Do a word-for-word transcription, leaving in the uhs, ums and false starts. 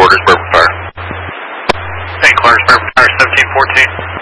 orders, Bourbon Fire. Saint Clark's, Bourbon Fire, seventeen fourteen.